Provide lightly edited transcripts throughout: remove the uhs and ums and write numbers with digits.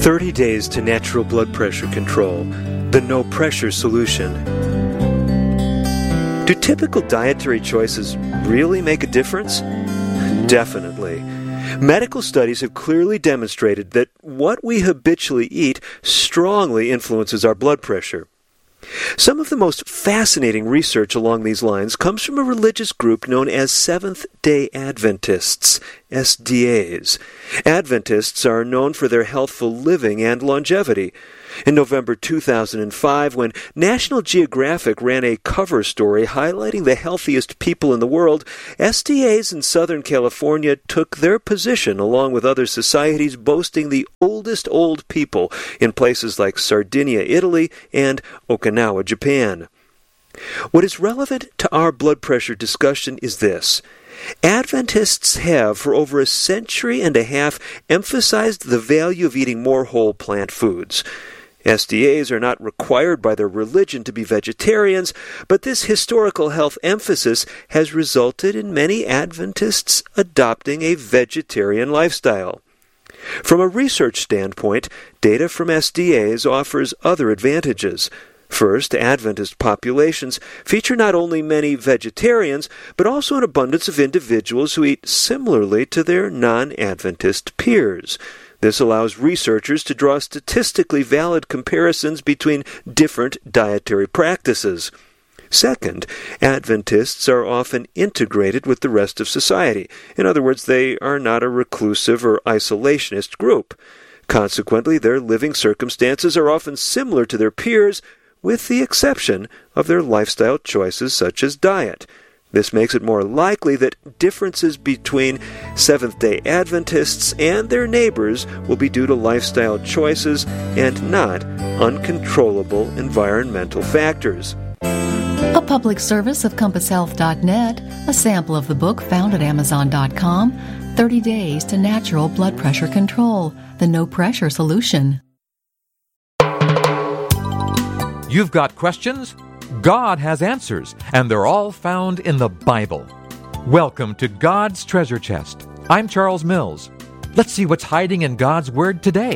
30 Days to Natural Blood Pressure Control, the No Pressure Solution. Do typical dietary choices really make a difference? Definitely. Medical studies have clearly demonstrated that what we habitually eat strongly influences our blood pressure. Some of the most fascinating research along these lines comes from a religious group known as Seventh-day Adventists, SDAs. Adventists are known for their healthful living and longevity. In November 2005, when National Geographic ran a cover story highlighting the healthiest people in the world, SDAs in Southern California took their position along with other societies boasting the oldest old people in places like Sardinia, Italy, and Okinawa, Japan. What is relevant to our blood pressure discussion is this. Adventists have, for over a century and a half, emphasized the value of eating more whole plant foods. SDAs are not required by their religion to be vegetarians, but this historical health emphasis has resulted in many Adventists adopting a vegetarian lifestyle. From a research standpoint, data from SDAs offers other advantages. First, Adventist populations feature not only many vegetarians, but also an abundance of individuals who eat similarly to their non-Adventist peers. This allows researchers to draw statistically valid comparisons between different dietary practices. Second, Adventists are often integrated with the rest of society. In other words, they are not a reclusive or isolationist group. Consequently, their living circumstances are often similar to their peers, with the exception of their lifestyle choices such as diet. This makes it more likely that differences between Seventh-day Adventists and their neighbors will be due to lifestyle choices and not uncontrollable environmental factors. A public service of CompassHealth.net, a sample of the book found at Amazon.com, 30 Days to Natural Blood Pressure Control, the No Pressure Solution. You've got questions? God has answers, and they're all found in the Bible. Welcome to God's Treasure Chest. I'm Charles Mills. Let's see what's hiding in God's Word today.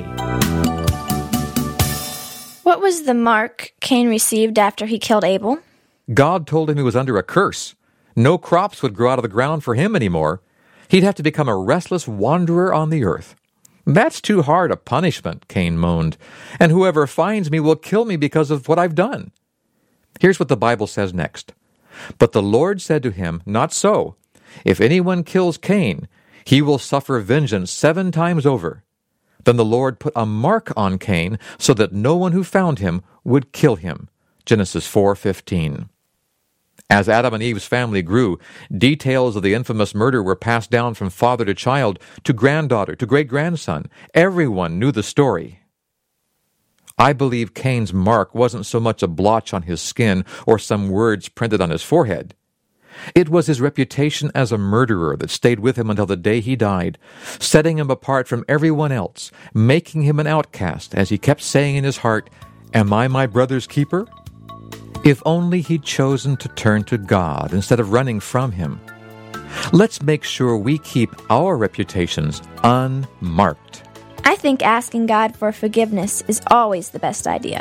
What was the mark Cain received after he killed Abel? God told him he was under a curse. No crops would grow out of the ground for him anymore. He'd have to become a restless wanderer on the earth. That's too hard a punishment, Cain moaned, and whoever finds me will kill me because of what I've done. Here's what the Bible says next. But the Lord said to him, Not so. If anyone kills Cain, he will suffer vengeance 7 times over. Then the Lord put a mark on Cain so that no one who found him would kill him. Genesis 4:15. As Adam and Eve's family grew, details of the infamous murder were passed down from father to child, to granddaughter, to great-grandson. Everyone knew the story. I believe Cain's mark wasn't so much a blotch on his skin or some words printed on his forehead. It was his reputation as a murderer that stayed with him until the day he died, setting him apart from everyone else, making him an outcast as he kept saying in his heart, Am I my brother's keeper? If only he'd chosen to turn to God instead of running from him. Let's make sure we keep our reputations unmarked. I think asking God for forgiveness is always the best idea.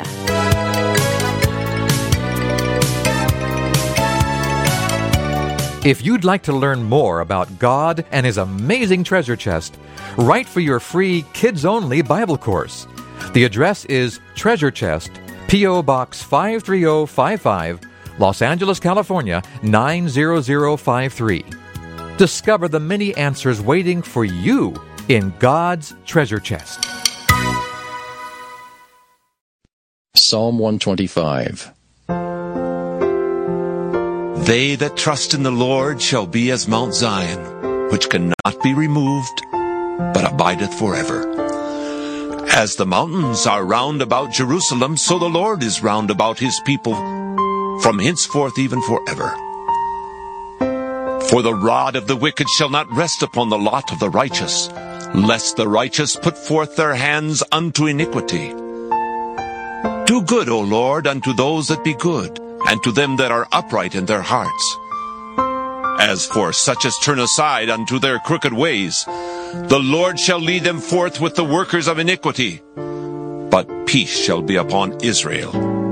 If you'd like to learn more about God and His amazing treasure chest, write for your free kids-only Bible course. The address is Treasure Chest, P.O. Box 53055, Los Angeles, California, 90053. Discover the many answers waiting for you in God's treasure chest. Psalm 125. They that trust in the Lord shall be as Mount Zion, which cannot be removed, but abideth forever. As the mountains are round about Jerusalem, so the Lord is round about his people, from henceforth even forever. For the rod of the wicked shall not rest upon the lot of the righteous, lest the righteous put forth their hands unto iniquity. Do good, O Lord, unto those that be good, and to them that are upright in their hearts. As for such as turn aside unto their crooked ways, the Lord shall lead them forth with the workers of iniquity. but peace shall be upon Israel.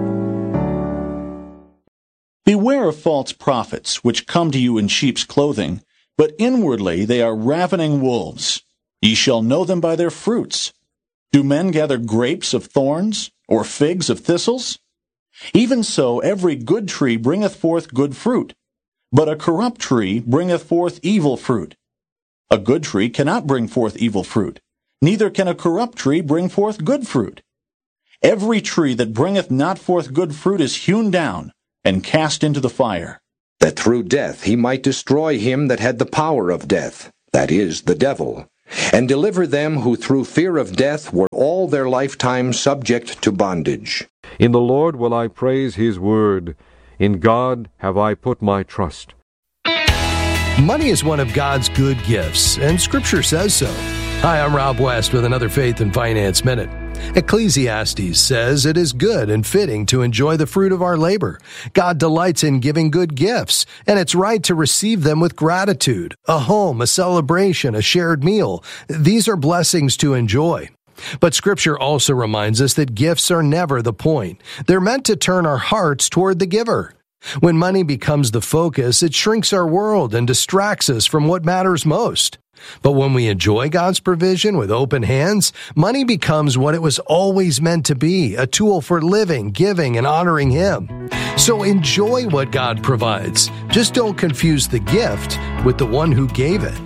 Beware of false prophets, which come to you in sheep's clothing, but inwardly they are ravening wolves. Ye shall know them by their fruits. Do men gather grapes of thorns, or figs of thistles? Even so every good tree bringeth forth good fruit, but a corrupt tree bringeth forth evil fruit. A good tree cannot bring forth evil fruit, neither can a corrupt tree bring forth good fruit. Every tree that bringeth not forth good fruit is hewn down, and cast into the fire. That through death he might destroy him that had the power of death, that is, the devil, and deliver them who through fear of death were all their lifetime subject to bondage. In the Lord will I praise his word. In God have I put my trust. Money is one of God's good gifts, and Scripture says so. Hi, I'm Rob West with another Faith and Finance Minute. Ecclesiastes says it is good and fitting to enjoy the fruit of our labor. God delights in giving good gifts, and it's right to receive them with gratitude. A home, a celebration, a shared meal. These are blessings to enjoy. But Scripture also reminds us that gifts are never the point. They're meant to turn our hearts toward the giver. When money becomes the focus, it shrinks our world and distracts us from what matters most. But when we enjoy God's provision with open hands, money becomes what it was always meant to be, a tool for living, giving, and honoring Him. So enjoy what God provides. Just don't confuse the gift with the one who gave it.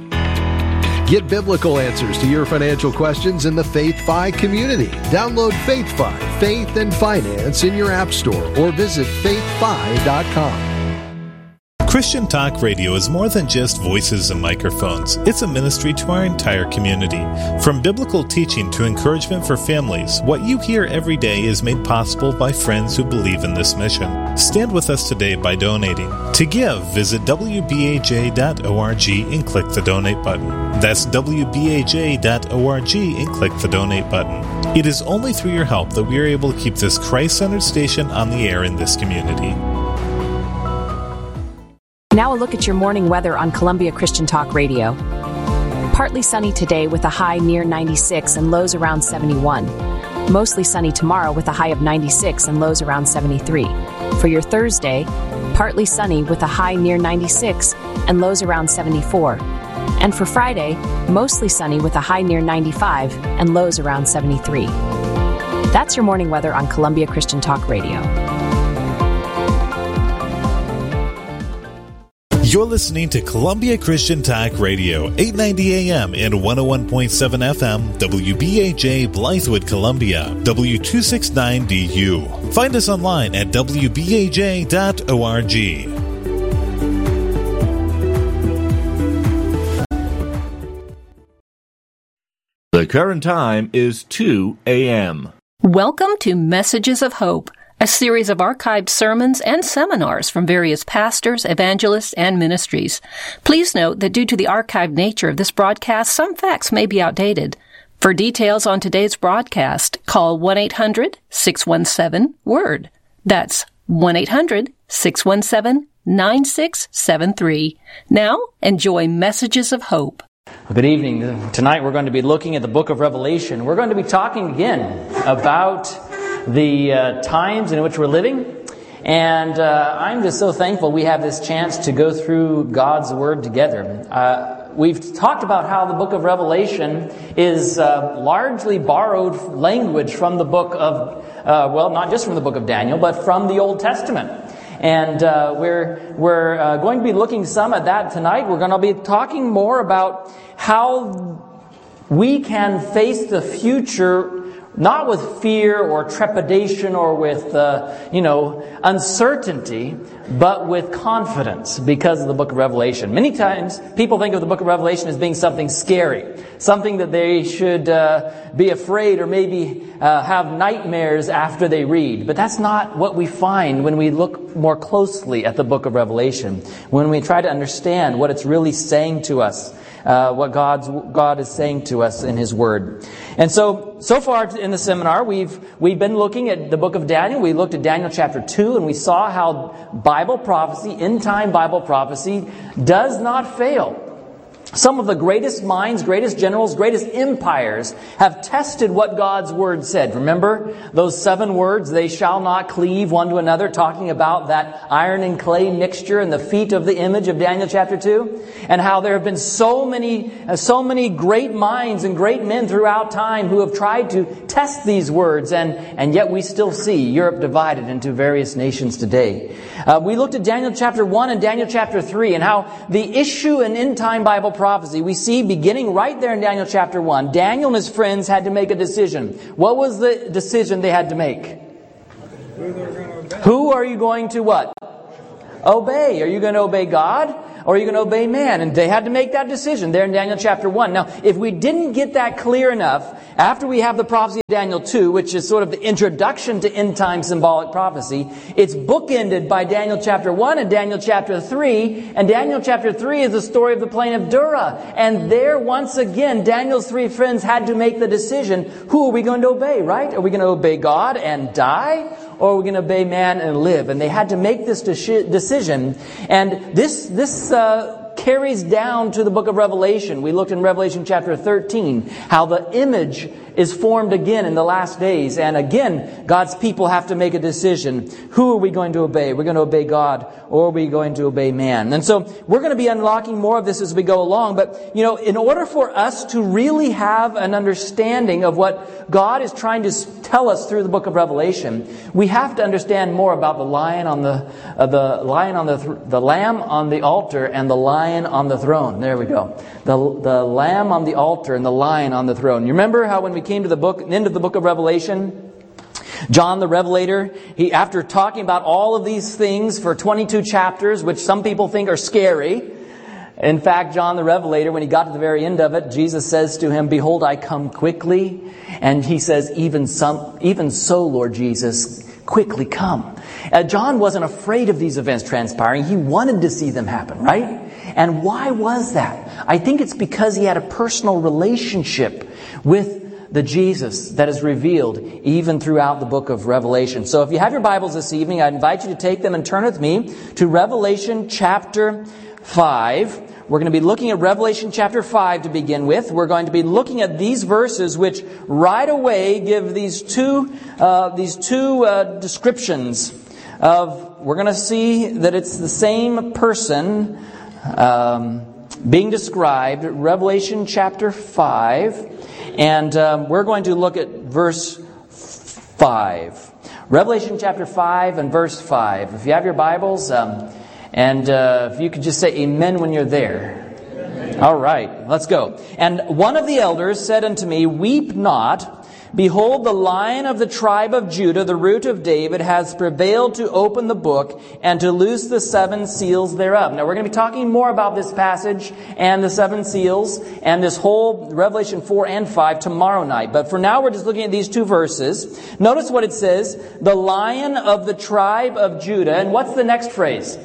Get biblical answers to your financial questions in the FaithFi community. Download FaithFi, Faith and Finance in your app store or visit faithfi.com. Christian Talk Radio is more than just voices and microphones. It's a ministry to our entire community. From biblical teaching to encouragement for families, what you hear every day is made possible by friends who believe in this mission. Stand with us today by donating. To give, visit wbaj.org and click the donate button. That's wbaj.org and click the donate button. It is only through your help that we are able to keep this Christ-centered station on the air in this community. Now a look at your morning weather on Columbia Christian Talk Radio. Partly sunny today with a high near 96 and lows around 71. Mostly sunny tomorrow with a high of 96 and lows around 73. For your Thursday, partly sunny with a high near 96 and lows around 74. And for Friday, mostly sunny with a high near 95 and lows around 73. That's your morning weather on Columbia Christian Talk Radio. You're listening to Columbia Christian Talk Radio, 890 AM and 101.7 FM, WBAJ Blythewood, Columbia, W269DU. Find us online at WBAJ.org. The current time is 2 a.m. Welcome to Messages of Hope, a series of archived sermons and seminars from various pastors, evangelists, and ministries. Please note that due to the archived nature of this broadcast, some facts may be outdated. For details on today's broadcast, call 1-800-617-WORD. That's 1-800-617-9673. Now, enjoy Messages of Hope. Good evening. Tonight we're going to be looking at the book of Revelation. We're going to be talking again about the times in which we're living. And I'm just so thankful we have this chance to go through God's Word together. We've talked about how the book of Revelation is largely borrowed language from the book of, not just from the book of Daniel, but from the Old Testament. And we're going to be looking some at that tonight. We're going to be talking more about how we can face the future not with fear or trepidation or with, uncertainty, but with confidence because of the book of Revelation. Many times, people think of the book of Revelation as being something scary, something that they should be afraid or maybe have nightmares after they read. But that's not what we find when we look more closely at the book of Revelation, when we try to understand what it's really saying to us. What God is saying to us in His Word. And so far in the seminar, we've been looking at the book of Daniel. We looked at Daniel chapter 2, and we saw how Bible prophecy, end-time Bible prophecy, does not fail. Some of the greatest minds, greatest generals, greatest empires have tested what God's Word said. Remember those 7 words, they shall not cleave one to another, talking about that iron and clay mixture and the feet of the image of Daniel chapter 2? And how there have been so many great minds and great men throughout time who have tried to test these words, and yet we still see Europe divided into various nations today. We looked at Daniel chapter 1 and Daniel chapter 3 and how the issue in end-time Bible prophecy, we see beginning right there in Daniel chapter 1, Daniel and his friends had to make a decision. What was the decision they had to make? Who are you going to what? Obey. Are you going to obey God? Or are you going to obey man? And they had to make that decision there in Daniel chapter 1. Now, if we didn't get that clear enough, after we have the prophecy of Daniel 2, which is sort of the introduction to end-time symbolic prophecy, it's bookended by Daniel chapter 1 and Daniel chapter 3. And Daniel chapter 3 is the story of the plain of Dura. And there, once again, Daniel's 3 friends had to make the decision, who are we going to obey, right? Are we going to obey God and die? Or are we going to obey man and live? And they had to make this decision. And this carries down to the book of Revelation. We looked in Revelation chapter 13, how the image is formed again in the last days. And again, God's people have to make a decision. Who are we going to obey? We're going to obey God, or are we going to obey man? And so we're going to be unlocking more of this as we go along. But, in order for us to really have an understanding of what God is trying to tell us through the book of Revelation, we have to understand more about the lion on the lamb on the altar and the lion on the throne. There we go. The lamb on the altar and the lion on the throne. You remember how when we came to the end of the book of Revelation, John the Revelator, after talking about all of these things for 22 chapters, which some people think are scary. In fact, John the Revelator, when he got to the very end of it, Jesus says to him, "Behold, I come quickly." And he says, even so, Lord Jesus, quickly come. John wasn't afraid of these events transpiring. He wanted to see them happen, right? And why was that? I think it's because he had a personal relationship with the Jesus that is revealed even throughout the book of Revelation. So if you have your Bibles this evening, I invite you to take them and turn with me to Revelation chapter 5. We're going to be looking at Revelation chapter 5 to begin with. We're going to be looking at these verses which right away give these two descriptions of, we're going to see that it's the same person being described. Revelation chapter 5. And we're going to look at verse 5. Revelation chapter 5 and verse 5. If you have your Bibles, and if you could just say amen when you're there. Amen. All right, let's go. "And one of the elders said unto me, Weep not. Behold, the Lion of the tribe of Judah, the Root of David, has prevailed to open the book and to loose the 7 seals thereof." Now, we're going to be talking more about this passage and the 7 seals and this whole Revelation 4 and 5 tomorrow night. But for now, we're just looking at these 2 verses. Notice what it says, the Lion of the tribe of Judah. And what's the next phrase?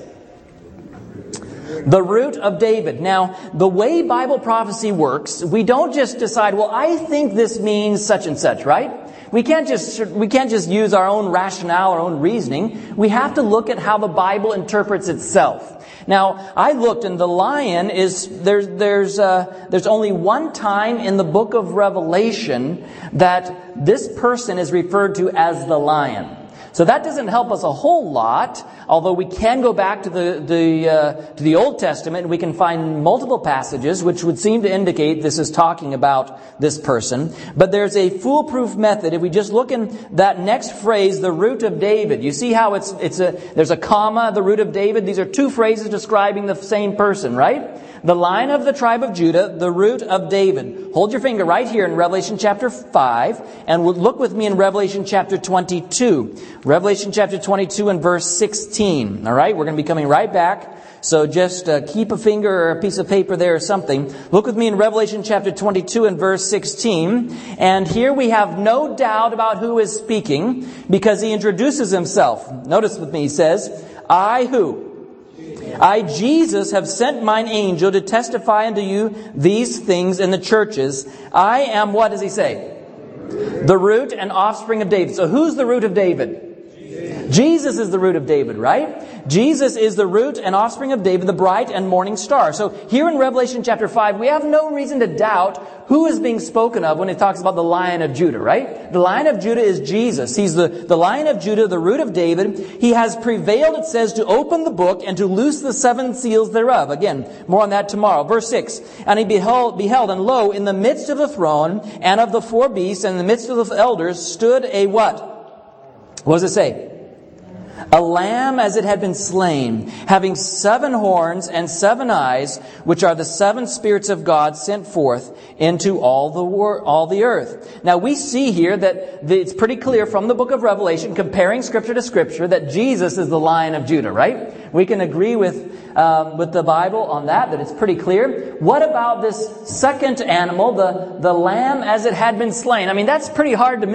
The Root of David. Now, the way Bible prophecy works, we don't just decide, well, I think this means such and such, right? We can't just use our own rationale, our own reasoning. We have to look at how the Bible interprets itself. Now, I looked, and the lion is there's only one time in the book of Revelation that this person is referred to as the lion. So that doesn't help us a whole lot, although we can go back to the Old Testament and we can find multiple passages which would seem to indicate this is talking about this person. But there's a foolproof method. If we just look in that next phrase, the Root of David, you see how there's a comma, the Root of David. These are 2 phrases describing the same person, right? The Lion of the tribe of Judah, the Root of David. Hold your finger right here in Revelation chapter 5, and look with me in Revelation chapter 22. Revelation chapter 22 and verse 16. All right, we're going to be coming right back. So just keep a finger or a piece of paper there or something. Look with me in Revelation chapter 22 and verse 16. And here we have no doubt about who is speaking, because he introduces himself. Notice with me, he says, I who? I, Jesus, have sent mine angel to testify unto you these things in the churches. I am, what does he say? The root and offspring of David. So who's the root of David? Jesus is the root of David, right? Jesus is the root and offspring of David, the bright and morning star. So here in Revelation chapter 5, we have no reason to doubt who is being spoken of when it talks about the Lion of Judah, right? The Lion of Judah is Jesus. He's the Lion of Judah, the root of David. He has prevailed, it says, to open the book and to loose the 7 seals thereof. Again, more on that tomorrow. Verse 6, and he beheld, and lo, in the midst of the throne and of the 4 beasts and in the midst of the elders stood a what? What does it say? A lamb as it had been slain, having 7 horns and 7 eyes, which are the 7 spirits of God sent forth into all the earth. Now we see here that it's pretty clear from the book of Revelation, comparing Scripture to Scripture, that Jesus is the Lion of Judah, right? We can agree with the Bible on that it's pretty clear. What about this second animal, the lamb as it had been slain? I mean, that's pretty hard to